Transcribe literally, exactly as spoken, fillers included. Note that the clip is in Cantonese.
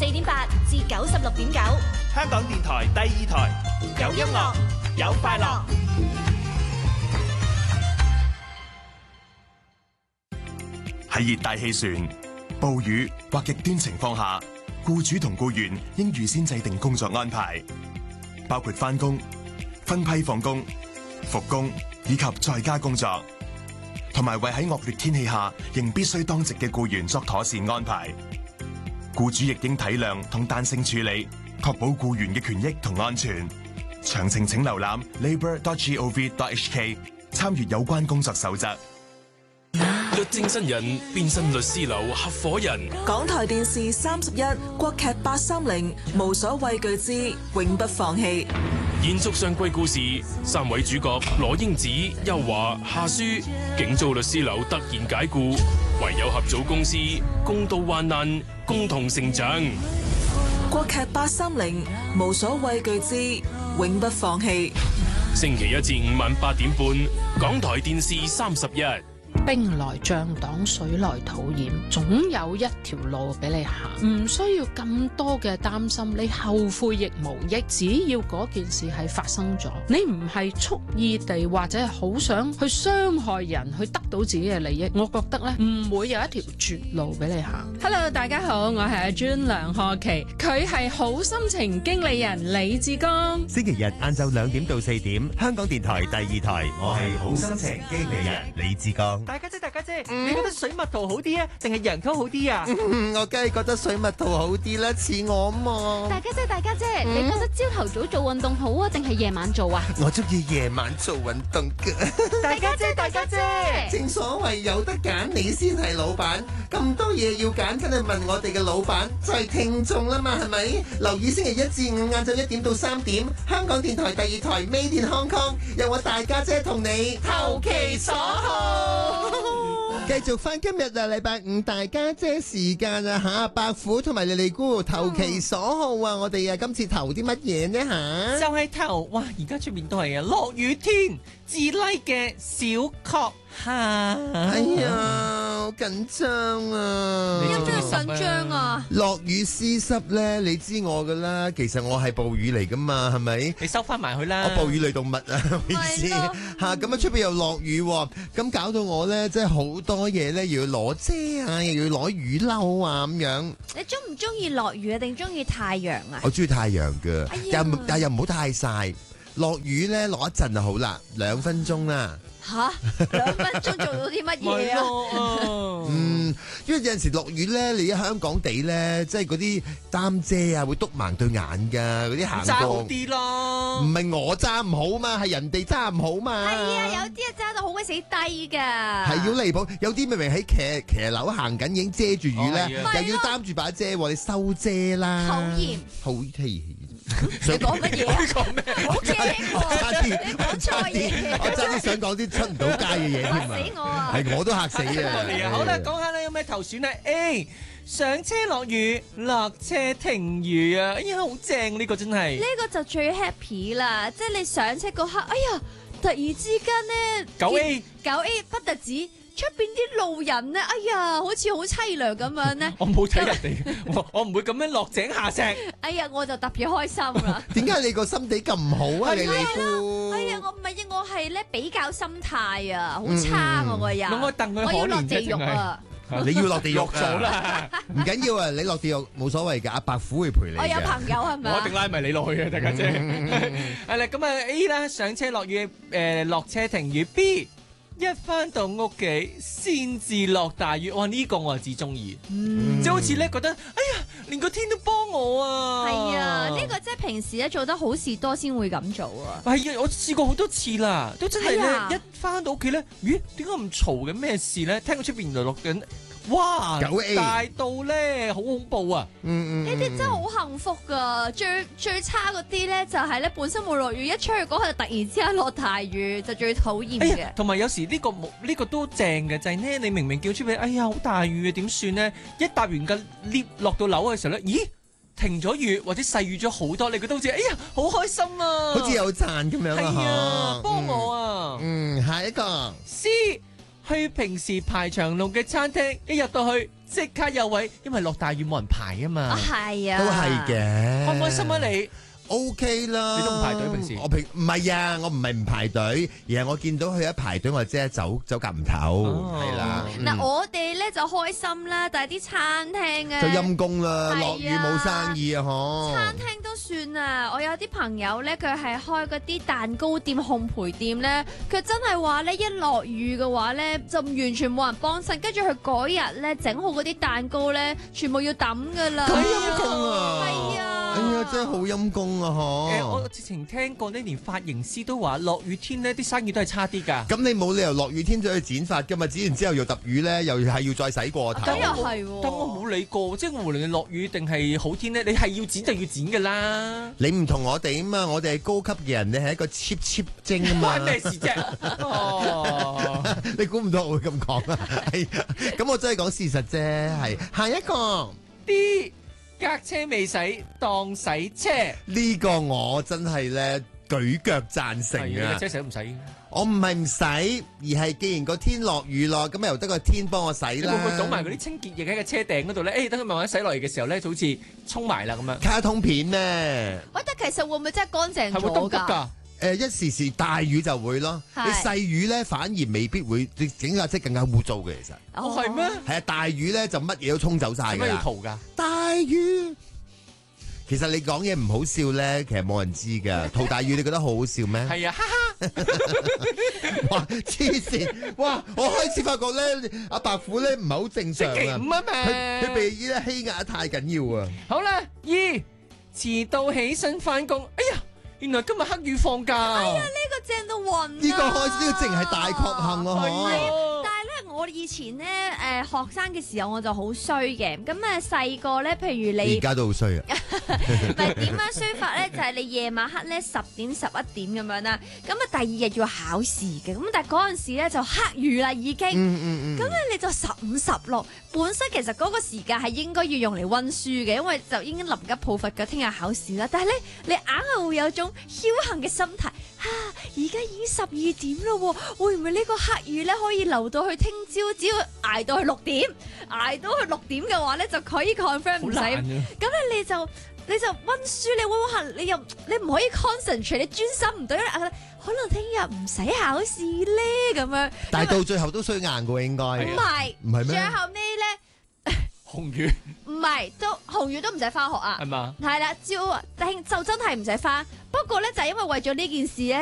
四點八至九十六點九， 香港電台第二台，有音樂，有快樂。 喺熱帶氣旋、暴雨或極端情況下，僱主同僱員應預先制定工作安排，包括返工、分批放工、復工以及在家工作，同埋為喺惡劣天氣下仍必須當值嘅僱員作妥善安排。僱主亦應體諒同彈性處理，確保僱員嘅權益同安全。詳情請瀏覽 labour dot gov dot h k， 參閱有關工作守則。 律政新人變身律師樓合夥人。 港台電視三十一國劇八三零無所畏懼之永不放棄。 延續上季故事，三位主角羅英子、邱華、夏舒，竟遭律師樓突然解雇，唯有合組公司，共度患難，共同成長。 國劇八三零無所畏懼之永不放棄。 星期一至五晚八點半，港台電視三十一。 兵來將擋，水來土掩，總有一條路俾你行，唔需要咁多嘅擔心，你後悔亦無益。只要嗰件事係發生咗，你唔係蓄意地或者係好想去傷害人，去得到自己嘅利益，我覺得咧唔會有一條絕路俾你行。Hello， 大家好，我係阿專梁賀琪，佢係好心情經理人李志剛。 星期日晏晝兩點到四點，香港電台第二台，我係好心情經理人李志剛。 大家姐，大家姐，嗯、你覺得水蜜桃好啲啊，定係洋蔥好啲啊？ 嗯、我梗係覺得水蜜桃好啲啦，似我嘛。 大家姐，大家姐， 嗯、 你覺得朝頭早做運動好啊，定係夜晚做啊？ 我中意夜晚做運動㗎。 大家姐，大家姐， 正所謂有得揀，你先係老闆。咁多嘢要揀，梗係問我哋嘅老闆，就係、是、聽眾啦嘛，係咪？留意星期一至五晏晝一點到三點，香港電台第二台 Made in Hong Kong，有我大家姐同你投其所好。繼續翻今日啊，禮拜五大家姐時間啊嚇，白虎同埋莉莉姑投其所好啊！我哋啊今次投啲乜嘢呢嚇？ 就係投哇！而家出面都係啊，落雨天自 like 嘅小確幸。 哎呀，好緊張啊！ 你真係緊張啊！ 落雨絲濕咧，你知我噶啦。其實我係暴雨嚟噶嘛，係咪？ 你收翻埋去啦！ 我暴雨類動物啊，意思嚇咁啊！出邊又落雨，咁搞到我咧，即係好多嘢咧，又要攞遮啊，又要攞雨褸啊，咁樣。 你中唔中意落雨啊？定中意太陽啊？ 我中意太陽噶， 哎、 但但又唔好太曬。落雨咧，落一陣就好啦，兩分鐘啦。 吓，兩分鐘做到啲乜嘢啊？ 嗯，因為有陣時落雨咧，你喺香港地咧，即係嗰啲擔遮啊，會篤盲對眼㗎，嗰啲行過。 揸好啲咯， 唔係我揸唔好嘛，係人哋揸唔好嘛。 係啊，有啲啊揸到好鬼死低㗎。 係要離譜，有啲明明喺騎騎樓行緊，已經遮住雨咧，哦、又要擔住把遮，你收遮啦。 討厭。 好氣。 你講乜嘢啊？ 講咩？ 好驚喎！ 差啲， 你講錯嘢。 我真係想講啲出唔到街嘅嘢添啊！ 嚇死我啊！ 係我都嚇死啊！ 好啦，講下你有咩投選啊 ？A 上車落雨，落車停雨啊！哎呀，好正呢個真係。 呢個就最 happy 啦！即係你上車嗰刻，哎呀，突然之間咧， 九 A 九 A 不特止。出邊啲路人咧，哎呀，好似好凄涼咁樣咧。 我冇睇人哋，我我唔會咁樣落井下石。 哎呀，我就特別開心啦。 點解你個心地咁好啊？你你估？ 哎呀，我唔係啊，我係咧比較心態啊，好差我個人。 我戥佢可憐啫， 我要落地獄啊！ 你要落地獄咗啦， 唔緊要啊！你落地獄冇所謂㗎，阿白虎會陪你。 我有朋友係咪？ 我一定拉埋你落去嘅，大家姐。係啦，咁啊 A 啦，上車落雨，誒落車停雨。B 一翻到屋企先至落大雨，哇！呢個我係至中意，即係好似咧覺得，哎呀，連個天都幫我啊！ 係啊，呢個即係平時咧做得好事多先會咁做啊！ 係啊，我試過好多次啦，都真係咧，一翻到屋企咧，咦？點解咁嘈嘅？咩事咧？聽到出邊原來落緊。哇！ 九 A 大到咧好恐怖啊！ 嗯嗯， 呢啲真係好幸福噶。最最差嗰啲咧就係咧本身冇落雨，一出去嗰刻突然之間落大雨，就最討厭嘅。 同埋有時呢個冇呢個都正嘅，就係咧你明明叫出嚟，哎呀好大雨啊，點算咧？一搭完個 lift 落到樓嘅時候咧，咦？停咗雨或者細雨咗好多，你覺得好似哎呀好開心啊， 好似有賺咁樣啊！ 係啊，幫我啊！ 嗯，下一個 C。 去平時排長龍嘅餐廳，一入到去即刻有位，因為落大雨冇人排啊嘛。 啊係啊， 都係嘅。 開唔開心啊你？ O K 啦， 你都唔排隊平時？ 我平唔係啊，我唔係唔排隊，而係我見到佢一排隊，我即刻走走夾唔唞，係啦。 嗱，我哋咧就開心啦，但係啲餐廳啊就陰公啦， 係啊落雨冇生意啊，嗬。 餐廳都算啊，我有啲朋友咧，佢係開嗰啲蛋糕店、烘焙店咧，佢真係話咧，一落雨嘅話咧，就完全冇人幫襯，跟住佢嗰日咧整好嗰啲蛋糕咧，全部要抌噶啦。 咁陰公啊！ 係啊！ 哎呀，真係好陰公啊，嗬。 誒，我之前聽過呢，連髮型師都話落雨天呢啲生意都係差啲㗎。 咁你冇理由落雨天就去剪髮㗎嘛？剪完之後又揼雨咧，又係要再洗過頭。 咁又係喎。 但我冇理過，即係無論你落雨定係好天咧，你係要剪就要剪㗎啦。 你唔同我哋啊嘛，我哋係高級嘅人，你係一個 cheap cheap 精啊嘛。 關咩事啫？哦， 你估唔到我會咁講啊？係，咁我真係講事實啫。係下一個啲。隔車未洗當洗車， 呢個我真係咧舉腳贊成啊！ 車洗都唔洗， 我唔係唔洗，而係既然個天落雨咯，咁由得個天幫我洗啦。 你會唔會倒埋嗰啲清潔液喺個車頂嗰度咧？誒、欸，等佢慢慢洗落嚟嘅時候咧，就好似沖埋啦咁樣。 卡通片咩？ 我覺得其實會唔會真係乾淨係會咗㗎？ 得㗎。 誒、呃、一時時大雨就會咯， 係你細雨咧反而未必會，你整架車更加污糟嘅其實。 哦，係咩？ 係啊，大雨咧就乜嘢都沖走晒㗎啦。 點解要塗㗎？ 大雨，其實你講嘢唔好笑咧，其實冇人知㗎。塗大雨你覺得好好笑咩？ 係啊，哈哈！ 哇，黐線！哇，我開始發覺咧，阿白虎咧唔係好正常啊。 星期五啊嘛， 佢佢被咧欺壓得太緊要啊。 好啦，二遲到起身翻工，哎呀！原來今日黑雨放假， 哎呀，呢、這個正到暈啊！ 呢個開始呢個淨係大確幸啊！ 係，但係咧，我以前咧誒、呃、學生嘅時候我就好衰嘅，咁誒細個咧，譬如你而家都好衰啊！ 唔係點樣衰法咧？就係、是、你夜晚黑咧十點十一點咁樣啦，咁啊第二日要考試嘅，咁但係嗰陣時咧就黑雨啦已經，咁咧、 嗯嗯嗯、 你就十五十六，本身其實嗰個時間係應該要用嚟溫書嘅，因為就已經臨急抱佛腳，聽日考試啦。但係咧，你硬係會有種僥倖嘅心態，嚇而家已經十二點咯，會唔會呢個黑雨咧可以留到去聽朝？只要捱到去六點，捱到去六點嘅話咧就可以 confirm 唔使。咁咧你就你就溫書，你溫溫下，你又你唔可以 concentrate，你專心唔到，因為可能聽日唔使考試咧咁樣。 但係到最後都衰硬嘅應該。 唔係， 唔係咩？ 最後尾咧， 紅雨唔係都紅雨都唔使翻學啊。 係嘛？ 係啦，照就真係唔使翻。不過咧就係因為為咗呢件事咧。